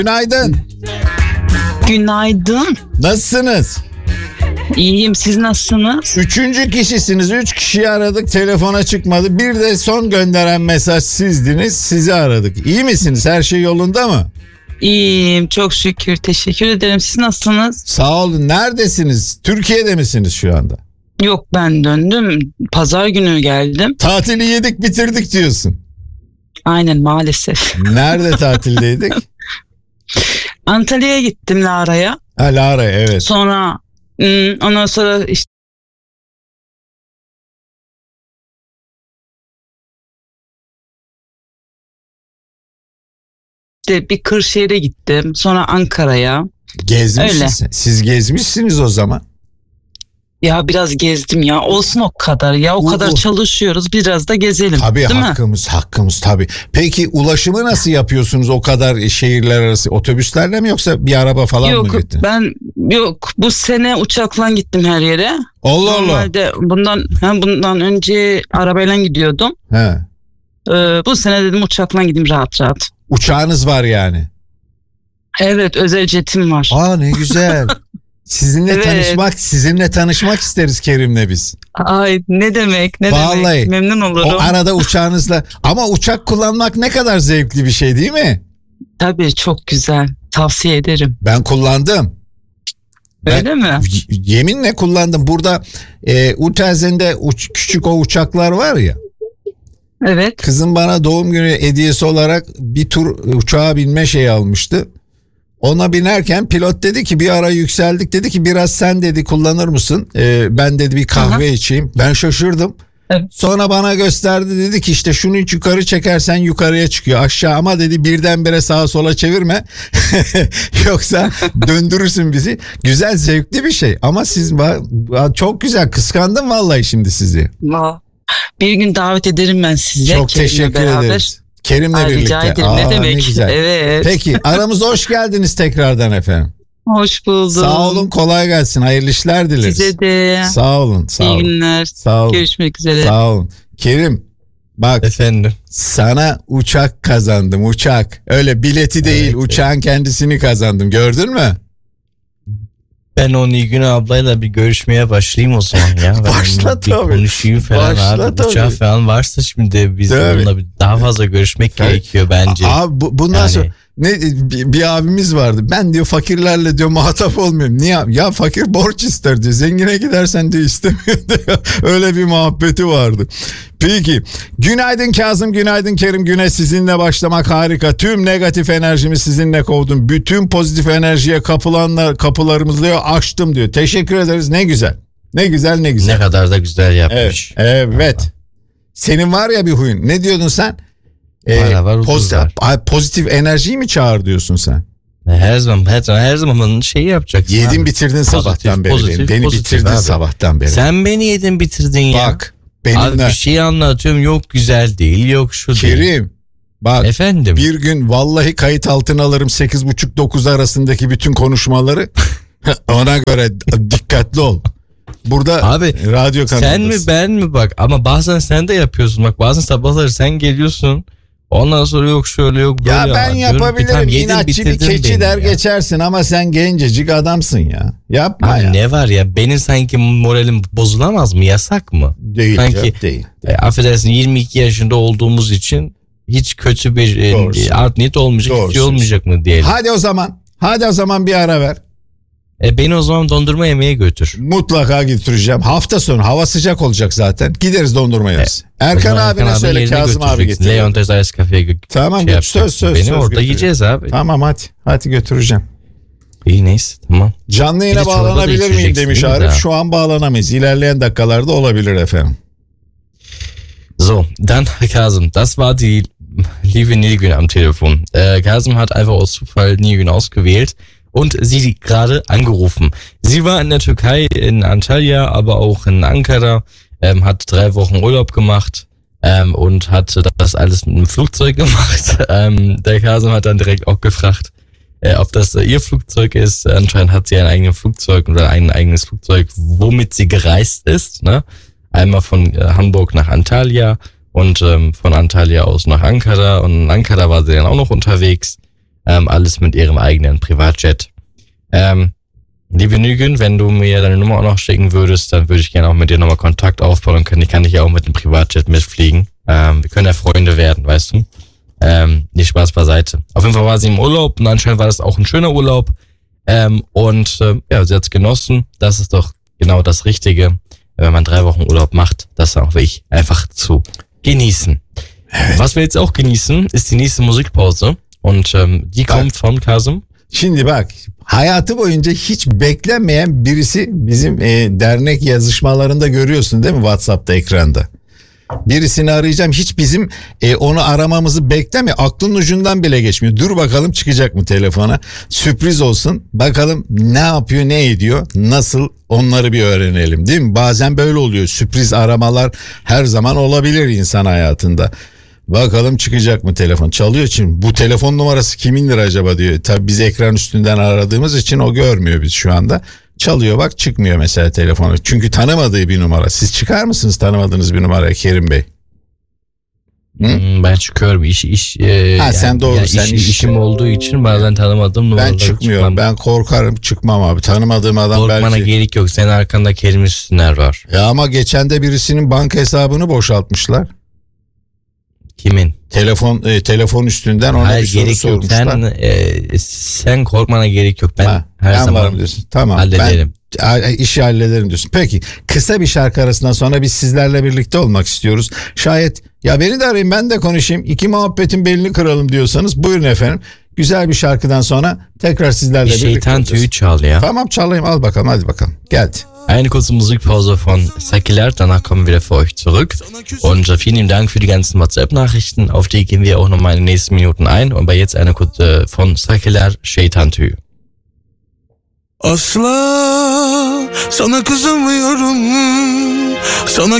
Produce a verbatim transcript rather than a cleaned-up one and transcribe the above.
Günaydın. Günaydın. Nasılsınız? İyiyim, siz nasılsınız? Üçüncü kişisiniz. Üç kişiyi aradık, telefona çıkmadı. Bir de son gönderen mesaj sizdiniz. Sizi aradık. İyi misiniz? Her şey yolunda mı? İyiyim, çok şükür. Teşekkür ederim. Siz nasılsınız? Sağ olun. Neredesiniz? Türkiye'de misiniz şu anda? Yok, ben döndüm. Pazar günü geldim. Tatili yedik bitirdik diyorsun. Aynen, maalesef. Nerede tatildeydik? Antalya'ya gittim, Lara'ya. Ha, Lara, evet. Sonra ondan sonra işte bir Kırşehir'e gittim. Sonra Ankara'ya. Gezmişsiniz. Siz gezmişsiniz o zaman. Ya biraz gezdim ya. Olsun o kadar ya. O Uh, kadar uh. çalışıyoruz. Biraz da gezelim. Tabii değil hakkımız mi? hakkımız tabii. Peki ulaşımı nasıl yapıyorsunuz o kadar şehirler arası? Otobüslerle mi yoksa bir araba falan Yok, mı gittin? ben yok bu sene uçakla gittim her yere. Allah Allah. Normalde bundan hem bundan önce arabayla gidiyordum. He. Ee, bu sene dedim uçakla gideyim rahat rahat. Uçağınız var yani. Evet, özel jetim var. Aa, ne güzel. Sizinle Evet. tanışmak, sizinle tanışmak isteriz Kerim'le biz. Ay, ne demek ne Vallahi. demek, memnun olurum. O arada uçağınızla, ama uçak kullanmak ne kadar zevkli bir şey değil mi? Tabii, çok güzel, tavsiye ederim. Ben kullandım. Öyle Ben- mi? Y- Yeminle kullandım. Burada e, Utelzen'de uç- küçük o uçaklar var ya. Evet. Kızım bana doğum günü hediyesi olarak bir tur uçağa binme şeyi almıştı. Ona binerken pilot dedi ki bir ara yükseldik, dedi ki biraz sen dedi kullanır mısın? Ee, ben dedi bir kahve Aha. içeyim. Ben şaşırdım. Evet. Sonra bana gösterdi, dedi ki işte şunu yukarı çekersen yukarıya çıkıyor, aşağı ama dedi birdenbire sağa sola çevirme yoksa döndürürsün bizi. Güzel, zevkli bir şey ama siz va- çok güzel, kıskandım vallahi şimdi sizi. Aa, bir gün davet ederim ben size. Çok Kerim'le teşekkür beraber. ederiz. Kerim'le Ay, birlikte. rica ederim, Aa, ne demek. ne güzel. Evet. Peki aramıza hoş geldiniz tekrardan efendim. Hoş buldum. Sağ olun, kolay gelsin, hayırlı işler dileriz. Size de. Sağ olun, sağ İyi olun. günler. Sağ olun. Görüşmek üzere. Sağ olun. Kerim, bak Efendim. sana uçak kazandım, uçak. Öyle bileti değil, Evet, uçağın kendisini kazandım. Gördün mü? Ben o Nilgün ablayla bir görüşmeye başlayayım o zaman ya. Ben Başla onunla bir tabii. konuşayım falan Başla abi. tabii. Uçağı falan varsa şimdi biz Tabii. onunla bir daha fazla görüşmek Tabii. gerekiyor bence. Abi bu- bundan Yani. sonra ne bir, bir abimiz vardı. Ben diyor fakirlerle diyor muhatap olmuyorum. Niye? Ya fakir borç ister diyor. Zengine gidersen diyor istemiyor diyor. Öyle bir muhabbeti vardı. Peki. Günaydın Kazım, günaydın Kerim. Güne sizinle başlamak harika. Tüm negatif enerjimi sizinle kovdum. Bütün pozitif enerjiye kapılanlar kapılarımızı diyor açtım diyor. Teşekkür ederiz. Ne güzel. Ne güzel, ne güzel. Ne kadar da güzel Evet. yapmış. Evet. Senin var ya bir huyun. Ne diyordun sen? Ee, Var, var, pozitif, var. ay, pozitif enerjiyi mi çağır diyorsun sen? Her zaman her zaman her zaman şeyi yapacaksın. Yedin abi. bitirdin Pozitif, sabahtan beri. pozitif, beni. Beni pozitif bitirdin abi. sabahtan beri. Sen beni yedin bitirdin ya. Bak benimle. Abi bir şey anlatıyorum, yok güzel değil, yok şu değil. Kerim bak Efendim. bir gün vallahi kayıt altına alırım sekiz buçuk dokuz arasındaki bütün konuşmaları. Ona göre dikkatli ol. Burada Abi, radyo kanalındasın. Sen mi ben mi bak, ama bazen sen de yapıyorsun bak, bazen sabahları sen geliyorsun ondan sonra yok şöyle yok böyle. Ya ben Diyorum ki, yapabilirim. tamam, yedin İnatçı bir bitirdin keçi beni der ya. geçersin ama sen gencecik adamsın ya. Yapma Abi ya. ne var ya, benim sanki moralim bozulamaz mı, yasak mı? Değil Sanki- canım, değil. E, affedersin, yirmi iki yaşında olduğumuz için hiç kötü bir e, Doğrusun. art niyet olmayacak, hiç Doğrusun. olmayacak mı diyelim. Hadi o zaman. Hadi o zaman bir ara ver. E, beni o zaman dondurma yemeye götür. Mutlaka götüreceğim. Hafta sonu hava sıcak olacak zaten. Gideriz dondurma yeriz. Erkan O zaman abine Erkan söyle yerine Kazım abi götüreceksin. getiriyor. Leon Tezayas kafeye gö- Tamam şey söz yapacaksın. söz Beni söz orada götüreceğim. yiyeceğiz abi. Tamam hadi. Hadi götüreceğim. İyi, neyse, tamam. Canlı yayına Bir de çorba da bağlanabilir miyim içeceksin, demiş değil mi Arif. daha? Şu an bağlanamayız. İlerleyen dakikalarda olabilir efendim. So, dann Kazım, das war die liebe Nilgün am Telefon. Äh, Kazım hat einfach aus Zufall Nilgün ausgewählt und sie gerade angerufen. Sie war in der Türkei, in Antalya, aber auch in Ankara, ähm, hat drei Wochen Urlaub gemacht ähm, und hat das alles mit einem Flugzeug gemacht. Ähm, der Kazım hat dann direkt auch gefragt, äh, ob das äh, ihr Flugzeug ist. Anscheinend hat sie ein eigenes Flugzeug oder ein eigenes Flugzeug, womit sie gereist ist, ne? Einmal von äh, Hamburg nach Antalya und ähm, von Antalya aus nach Ankara. Und in Ankara war sie dann auch noch unterwegs. Ähm, alles mit ihrem eigenen Privatjet. Ähm, liebe Nügün, wenn du mir deine Nummer auch noch schicken würdest, dann würde ich gerne auch mit dir nochmal Kontakt aufbauen können. Ich kann dich ja auch mit dem Privatjet mitfliegen. Ähm, wir können ja Freunde werden, weißt du? Ähm, nicht Spaß beiseite. Auf jeden Fall war sie im Urlaub und anscheinend war das auch ein schöner Urlaub. Ähm, und äh, ja, sie hat's genossen. Das ist doch genau das Richtige, wenn man drei Wochen Urlaub macht, das dann auch wirklich einfach zu genießen. Was wir jetzt auch genießen, ist die nächste Musikpause. Und ähm, die kommt von Kazım. Şimdi bak, hayatı boyunca hiç beklenmeyen birisi bizim e, dernek yazışmalarında görüyorsun değil mi WhatsApp'ta ekranda? Birisini arayacağım, hiç bizim e, onu aramamızı beklemiyor. Aklının ucundan bile geçmiyor. Dur bakalım çıkacak mı telefona? Sürpriz olsun. Bakalım ne yapıyor, ne ediyor, nasıl, onları bir öğrenelim, değil mi? Bazen böyle oluyor. Sürpriz aramalar her zaman olabilir insan hayatında. Bakalım çıkacak mı telefon? Çalıyor için bu telefon numarası kimindir acaba diyor. Tabii biz ekran üstünden aradığımız için o görmüyor biz şu anda. Çalıyor bak, çıkmıyor mesela telefonu. Çünkü tanımadığı bir numara. Siz çıkar mısınız tanımadığınız bir numaraya Kerim Bey? Hmm, ben çıkıyorum. İş, iş, e, Ha, yani, sen doğru, yani sen iş- iş- işim olduğu için bazen tanımadığım numaraları Ben çıkmıyorum. çıkmam. Ben korkarım, çıkmam abi. Tanımadığım adam Korkmana belki. gerek yok. Senin arkanda Kerim Üstüner var. Ya ama geçen de birisinin banka hesabını boşaltmışlar. Kimin? Telefon e, telefon üstünden ona bir Hayır, soru gerek yok. sormuşlar. Sen, e, sen korkmana gerek yok. Ben Ha, her ben zaman varım diyorsun. Tamam. hallederim. Ben a- işi hallederim diyorsun. Peki kısa bir şarkı arasından sonra biz sizlerle birlikte olmak istiyoruz. Şayet ya beni de arayın, ben de konuşayım, İki muhabbetin belini kıralım diyorsanız buyurun efendim. Güzel bir şarkıdan sonra tekrar sizlerle bir birlikte şeytan olacağız. tüyü çal ya. Tamam çalayım, al bakalım, hadi bakalım. Geldi. Eine kurze Musikpause von Secular, danach kommen wir wieder für euch zurück. Und äh, vielen lieben Dank für die ganzen WhatsApp-Nachrichten, auf die gehen wir auch nochmal in den nächsten Minuten ein. Und bei jetzt eine kurze von Secular, Şeytan Tüyü. Asla sana kızamıyorum, sana